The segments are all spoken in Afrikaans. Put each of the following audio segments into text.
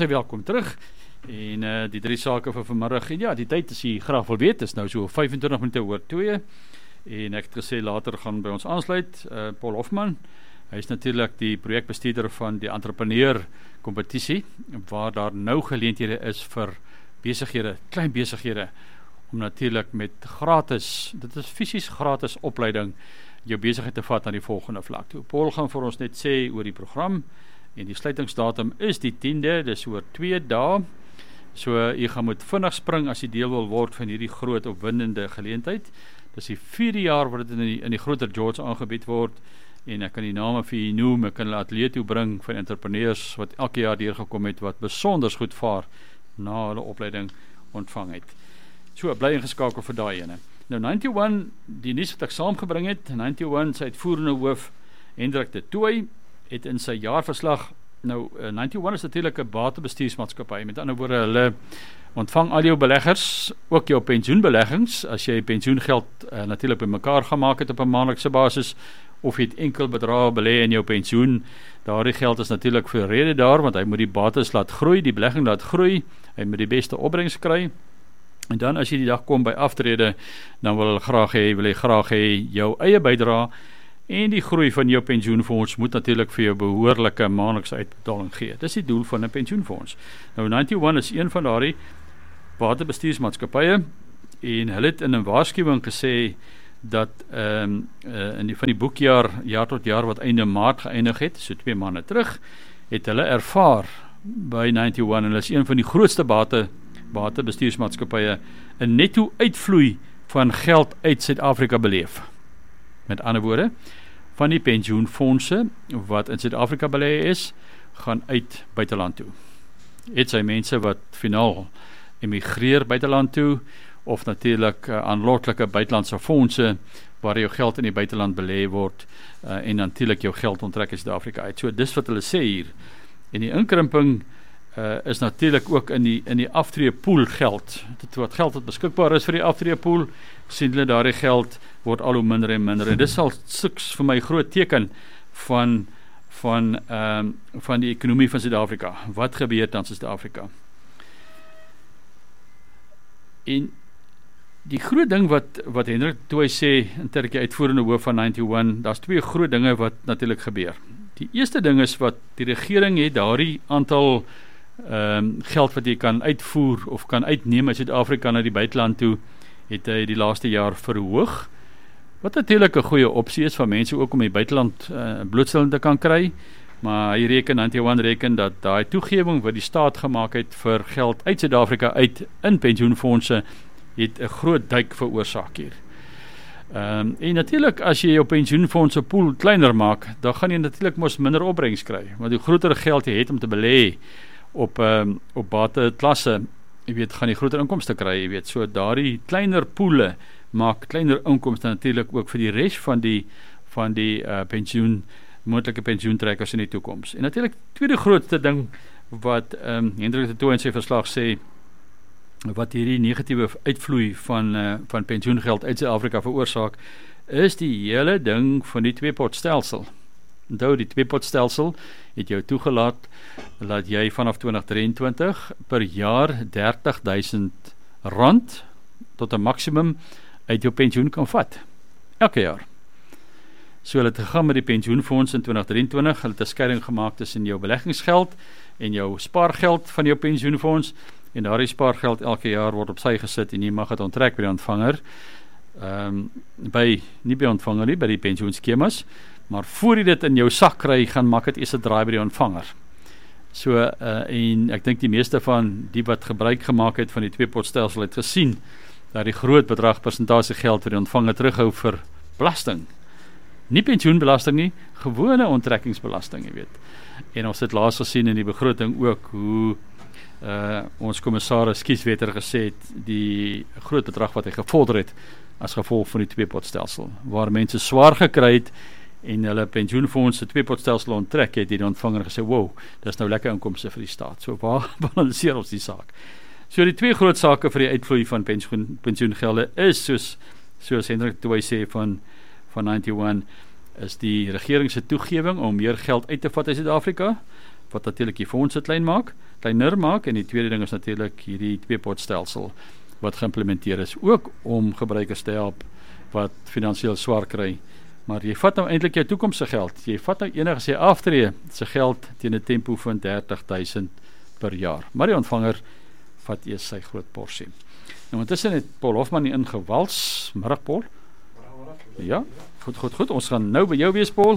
sê welkom terug. En die 3 sake vir vanmiddag. En ja, die tyd as jy graag wil weet, is nou so 25 minute oor 2. En ek het gesê later gaan by ons aansluit, Paul Hofman. Hy is natuurlik die projekbestuurder van die entrepreneur kompetisie, waar daar nou geleenthede is vir besighede, klein besighede, om natuurlik met gratis, dit is fisies gratis opleiding, jou besigheid te vat aan die volgende vlak toe. Paul gaan vir ons net sê oor die program, en die sluitingsdatum is die 10de, dis oor 2 dae, so jy gaan moet vinnig spring as jy deel wil word van hierdie groot opwindende geleentheid. Dis die 4de jaar wat dit in die groter George aangebied word, en ek kan die name vir jy noem, ek kan hulle atleet toe bring van entrepreneurs wat elke jaar deurgekom het, wat besonders goed vaar na hulle opleiding ontvang het. So, bly ingeskakel vir daai ene. Nou 91, die nuus wat ek saamgebring het, 91 sy uitvoerende hoof Hendrik de Tooy het in sy jaarverslag, nou 91 is natuurlik 'n batebestuursmaatskappy, met ander woorde, hulle ontvang al jou beleggers, ook jou pensioenbeleggings, as jy pensioengeld natuurlik bymekaar gemaak het op 'n maandelikse basis, of jy het enkel bedrae belê in jou pensioen, daardie geld is natuurlik vir 'n rede daar, want hy moet die bates laat groei, die belegging laat groei, hy moet die beste opbrengs kry, en dan as jy die dag kom by aftrede, dan wil hy graag hê jou eie bydrae, en die groei van jou pensioenfonds moet natuurlik vir jou behoorlike maandelikse uitbetaling gee. Dis die doel van 'n pensioenfonds. Nou 91 is een van daardie batebestuursmaatskappye, en hulle het in 'n waarskuwing gesê dat van die boekjaar, jaar tot jaar wat einde Maart geëindig het, so 2 maande terug, het hulle ervaar by 91, en hulle is een van die grootste batebestuursmaatskappye, 'n netto uitvloei van geld uit Suid-Afrika beleef. Met ander woorde, van die pensioenfondse wat in Suid-Afrika belê is, gaan uit buiteland toe. Het sy mense wat finaal emigreer buiteland toe, of natuurlik aanloklike buitelandse fondse, waar jou geld in die buiteland belê word, en natuurlik jou geld onttrek in Suid-Afrika uit. So dis wat hulle sê hier. En die inkrimping is natuurlik ook in die aftreepool geld. Dit wat geld wat beskikbaar is vir die aftreepool, sien hulle daardie geld word al hoe minder en minder. En dis al suks vir my groot teken van die ekonomie van Suid-Afrika. Wat gebeur tans in Suid-Afrika? En die groot ding wat Hendrik Tooy sê, in terwyl uitvoerende hoof van 91, daar's 2 groot dinge wat natuurlik gebeur. Die eerste ding is wat die regering het, daardie aantal geld wat jy kan uitvoer of kan uitneem uit Suid-Afrika na die buiteland toe, het hy die laaste jaar verhoog, wat natuurlik 'n goeie opsie is van mense ook om die buiteland blootstelling te kan kry, maar hy reken dat daai toegewing wat die staat gemaak het vir geld uit Suid-Afrika uit in pensioenfondse, het 'n groot duik veroorsaak hier. En natuurlik, as jy jou pensioenfondse pool kleiner maak, dan gaan jy natuurlik mos minder opbrengs kry, want hoe groter geld jy het om te belê op bateklasse, jy weet, gaan jy groter inkomste kry, jy weet, so daardie kleiner poele maak kleiner inkomste natuurlik ook vir die res van die moontlike pensioentrekkers in die toekoms. En natuurlik, tweede grootste ding wat Hendrik de Tooy in sy verslag sê, wat hierdie negatiewe uitvloei van pensioengeld uit Suid-Afrika veroorsaak, is die hele ding van die tweepotstelsel. Onthou, die tweepotstelsel het jou toegelaat dat jy vanaf 2023 per jaar R30.000 tot 'n maksimum uit jou pensioen kan vat. Elke jaar. So hulle het gegaan met die pensioenfonds in 2023, hulle het 'n skeiding gemaak tussen jou beleggingsgeld en jou spaargeld van jou pensioenfonds, en daardie spaargeld elke jaar word op sy gesit en jy mag dit onttrek by die ontvanger, nie by ontvanger nie, by die pensioenskemas, maar voor jy dit in jou sak kry, gaan maak dit eers 'n draai by die ontvanger. So, en ek dink die meeste van die wat gebruik gemaak het van die tweepotstelsel het gesien, dat die groot bedrag persentasie geld vir die ontvanger terughou vir belasting. Nie pensioenbelasting nie, gewone onttrekkingsbelasting, jy weet. En ons het laas gesien in die begroting ook, hoe ons kommissaris kieswetter gesê het, die groot bedrag wat hy gevorder het, as gevolg van die tweepotstelsel, waar mense swaar gekry het, en hulle pensioenfondse tweepotstelsel onttrek het, die ontvanger gesê, wow, dis nou lekker inkomste vir die staat. So waar balanseer ons die saak? So die 2 groot sake vir die uitvloei van pensioengelde is, soos Hendrik Tooy sê van 91, is die regering se toegewing om meer geld uit te vat uit Suid-Afrika, wat natuurlik die fondse kleiner maak, en die tweede ding is natuurlik hierdie tweepotstelsel wat geïmplementeer is, ook om gebruikers te help wat finansiëel swaar kry. Maar jy vat nou eintlik jou toekomse geld. Jy vat nou enige sy aftree se geld teen 'n tempo van 30.000 per jaar. Maar die ontvanger vat eers sy groot porsie. Nou intussen het Paul Hofman hier ingewals. Middag Paul. Ja, goed. Ons gaan nou by jou wees Paul.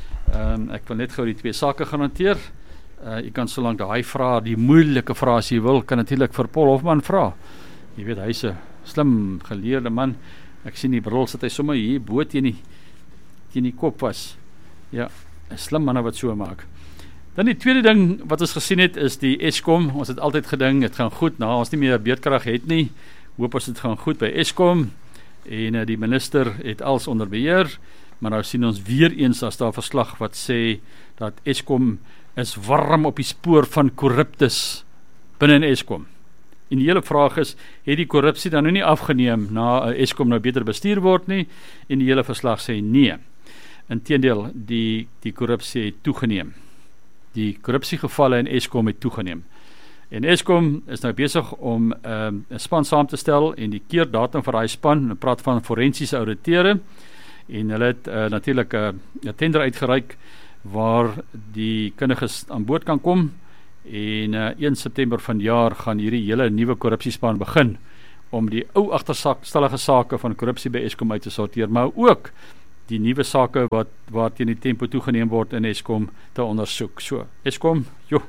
Ek wil net gou die twee sake gaan hanteer. Jy kan solank daai vrae, die moeilike vrae as jy wil, kan natuurlik vir Paul Hofman vra. Jy weet hy's 'n slim geleerde man. Ek sien die bril sit hy sommer hier bo teen die kop was. Ja, 'n slim man wat so maak. Dan die tweede ding wat ons gesien het is die Eskom. Ons het altyd gedink dit gaan goed, nou ons nie meer beerdkrag het nie. Hoop ons dit gaan goed by Eskom en die minister het alles onder beheer, maar nou sien ons weer eens as daar verslag wat sê dat Eskom is warm op die spoor van korruptes binne Eskom. En die hele vraag is, het die korrupsie dan nou nie afgeneem na Eskom nou beter bestuur word nie? En die hele verslag sê nee. Inteendeel, die korrupsie het toegeneem. Die korrupsiegevalle in Eskom het toegeneem. En Eskom is nou besig om 'n span saam te stel en die keerdatum vir daai span, hulle praat van forensiese ouditeure, en hulle het natuurlik 'n tender uitgereik waar die kundiges aan boord kan kom, en 1 September van jaar gaan hierdie hele nuwe korrupsiespan begin om die ou agterstallige sake van korrupsie by Eskom uit te sorteer, maar ook die nuwe sake waar teen die tempo toegeneem word in Eskom te ondersoek. So, Eskom,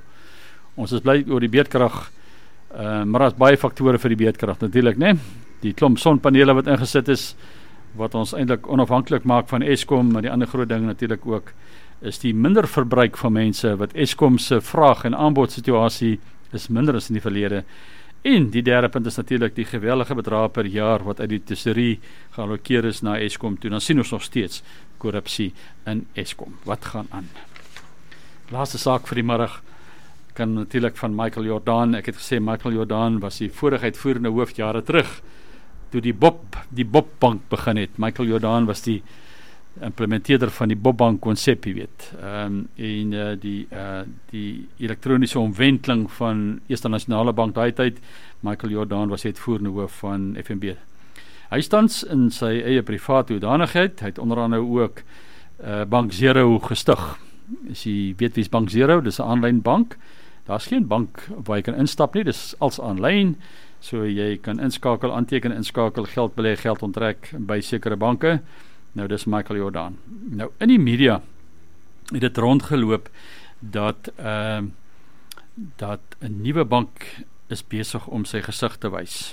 ons is bly oor die beerdkrag, maar daar is baie faktore vir die beerdkrag natuurlik, né? Die klomp sonpanele wat ingesit is, wat ons eintlik onafhanklik maak van Eskom, maar die ander groot ding natuurlik ook, is die minder verbruik van mense, wat Eskom se vraag en aanbodsituasie is minder as in die verlede. En die derde punt is natuurlik die geweldige bedrag per jaar wat uit die tesorie geallokeer is na Eskom toe. Dan sien ons nog steeds korrupsie in Eskom. Wat gaan aan? Laaste saak vir die middag kan natuurlik van Michael Jordaan. Ek het gesê Michael Jordaan was die vorige uitvoerende hoof jare terug toe die Bobbank begin het. Michael Jordaan was die implementeerder van die Bobbank konsep, jy weet. Die elektroniese omwenteling van Eerste Nasionale Bank daai tyd. Michael Jordaan was die uitvoerende hoof van FNB. Hy tans in sy eie private hoedanigheid. Hy het onder andere ook Bank Zero gestig. As jy weet wie is Bank Zero, dis 'n aanlyn bank. Daar's geen bank waar jy kan instap nie, dis als aanlyn. So jy kan inskakel, aanteken, inskakel, geld belê, geld onttrek by sekere banke. Nou dis Michael Jordaan. Nou in die media het dit rondgeloop dat 'n nuwe bank is besig om sy gesig te wys.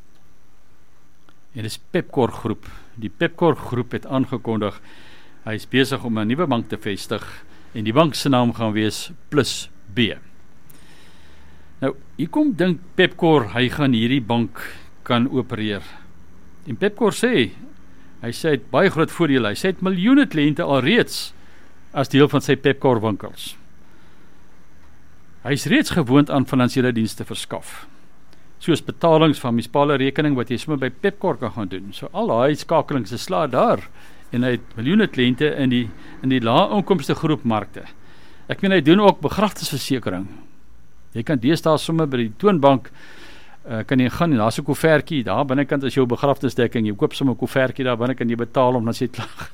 En dis Pepkor Groep. Die Pepkor Groep het aangekondig hy is besig om 'n nuwe bank te vestig en die bank se naam gaan wees Plus B. Nou, hier kom dink Pepkor, hy gaan hierdie bank kan opereer. En Pepkor sê, hy sê het baie groot voordele, hy sê het miljoene kliënte alreeds as deel van sy Pepkor winkels. Hy is reeds gewoond aan finansiële dienste verskaf, soos betalings van munisipale rekening wat jy sommer by Pepkor kan gaan doen. So al daai skakelings is slaat daar, en hy het miljoene kliënte in die lae inkomste groep markte. Ek meen hy doen ook begrafnisversekering. Jy kan deesdae sommer by die toonbank kan jy gaan en daar's 'n koevertjie daar binnekant as jou begrafnisdekking, jy koop sommer 'n koevertjie daar binnekant, jy betaal hom dan as jy klaar.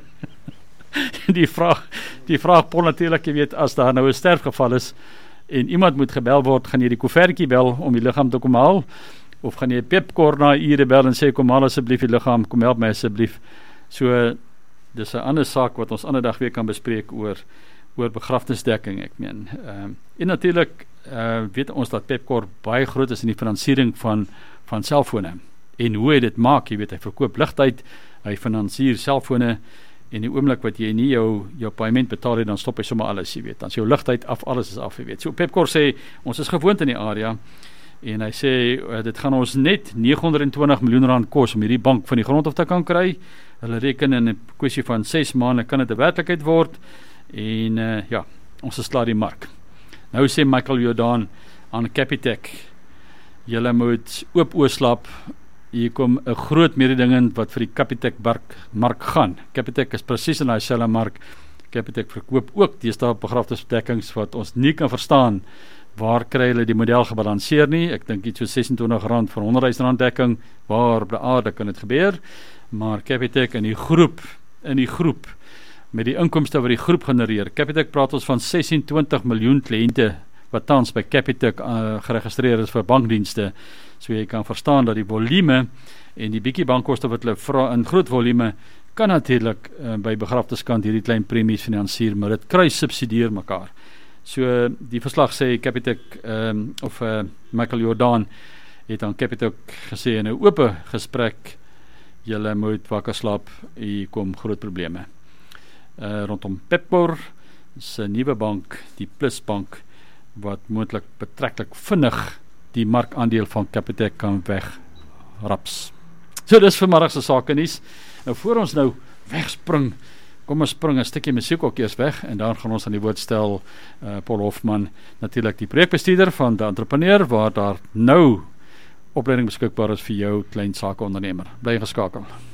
Die vraag Paul natuurlik, jy weet, as daar nou 'n sterfgeval is en iemand moet gebel word, gaan jy die koevertjie bel om die liggaam te kom haal, of gaan jy Pepkor na ure bel en sê kom haal asseblief die liggaam, kom help my asseblief. So dis 'n ander saak wat ons ander dag weer kan bespreek oor begrafnisdekking, ek meen. En natuurlik weet ons dat Pepkor baie groot is in die finansiering van selfone. En hoe hy dit maak, jy weet, hy verkoop ligtyd, hy finansier selfone, en die oomblik wat jy nie jou paaiement betaal het, dan stop hy sommer alles, jy weet. Dan is jou ligtyd af, alles is af, jy weet. So Pepkor sê, ons is gewoond in die area, en hy sê, dit gaan ons net 920 miljoen rand kos om hierdie bank van die grond af te kan kry. Hulle reken in 'n kwessie van 6 maande kan dit 'n werklikheid word, en ons is klaar die mark. Nou sê Michael Jordaan aan Capitec, julle moet oop oorslaap, hier kom 'n groot mededingend wat vir die Capitec mark gaan. Capitec is presies in daai selfe mark. Capitec verkoop ook deesdae begrafnisbedekkings wat ons nie kan verstaan waar kry hulle die model gebalanseer nie. Ek dink iets so R26 vir R100.000 dekking, waar op die aarde kan dit gebeur, maar Capitec in die groep met die inkomste wat die groep genereer. Capitec praat ons van 26 miljoen kliënte wat tans by Capitec geregistreer is vir bankdienste. So jy kan verstaan dat die volume en die bietjie bankkoste wat hulle vra in groot volume kan natuurlik by begrafniskant hierdie klein premies finansier, maar dit kruissubsidieer mekaar. So die verslag sê Capitec Michael Jordaan het aan Capitec gesê in 'n oop gesprek, julle moet wakker slaap, hier kom groot probleme. Rondom Pepkor se nuwe bank, die Plus Bank, wat moontlik betreklik vinnig die markandeel van Capitec kan wegraps. So dis vanmiddag se sake nuus. Nou voor ons nou wegspring, kom ons spring 'n stukkie musiek ook eers weg en dan gaan ons aan die woord stel Paul Hofman, natuurlik die projekbestuurder van die Entrepreneur, waar daar nou opleiding beskikbaar is vir jou klein sake ondernemer. Bly geskakel.